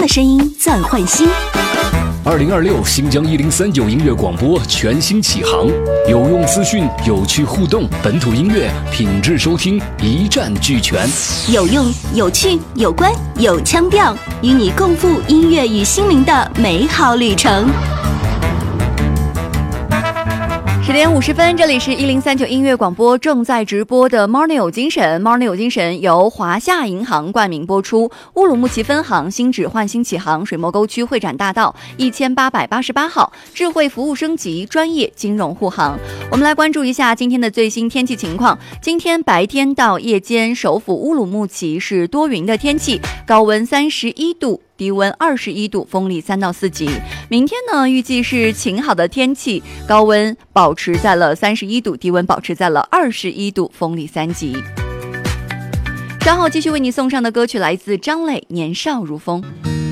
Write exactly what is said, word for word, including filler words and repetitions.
的声音暂换新。 二零二六新疆一零三九音乐广播全新启航，有用资讯，有趣互动，本土音乐品质收听一站俱全， 有用、有趣、有关、有腔调，与你共赴音乐与心灵的美好旅程。 十点五十分，这里是一零三九音乐广播正在直播的 Morning 有精神 Morning 有精神由华夏银行冠名播出，乌鲁木齐分行新址焕新启航，水墨沟区会展大道一千八百八十八号，智慧服务升级，专业金融护航。我们来关注一下今天的最新天气情况。今天白天到夜间，首府乌鲁木齐是多云的天气，高温三十一度，低温二十一度，风力三到四级。明天呢，预计是晴好的天气，高温保持在了三十一度，低温保持在了二十一度，风力三级。稍后继续为你送上的歌曲来自张磊，《年少如风》。